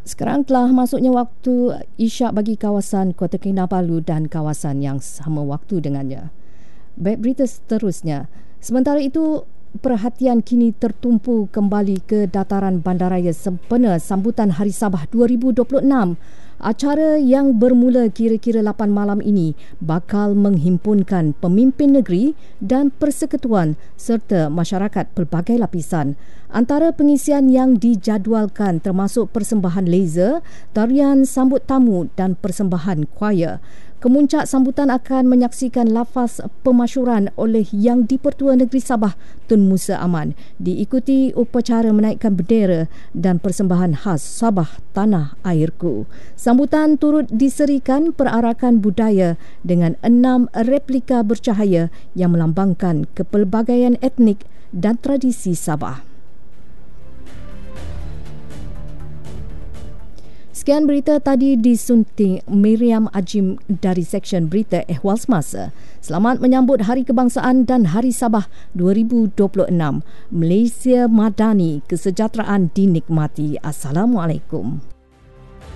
Sekarang telah masuknya waktu isyak bagi kawasan Kota Kinabalu dan kawasan yang sama waktu dengannya. Baik, berita seterusnya. Sementara itu, perhatian kini tertumpu kembali ke dataran bandaraya sempena sambutan Hari Sabah 2026. Acara yang bermula kira-kira 8 malam ini bakal menghimpunkan pemimpin negeri dan persekutuan serta masyarakat pelbagai lapisan. Antara pengisian yang dijadualkan termasuk persembahan laser, tarian sambut tamu dan persembahan choir. Kemuncak sambutan akan menyaksikan lafaz pemasyuran oleh Yang di-Pertua Negeri Sabah Tun Musa Aman, diikuti upacara menaikkan bendera dan persembahan khas Sabah Tanah Airku. Sambutan turut diserikan perarakan budaya dengan 6 replika bercahaya yang melambangkan kepelbagaian etnik dan tradisi Sabah. Sekian berita tadi disunting Miriam Ajim dari Seksyen Berita Ehwal Semasa. Selamat menyambut Hari Kebangsaan dan Hari Sabah 2026. Malaysia Madani, kesejahteraan dinikmati. Assalamualaikum.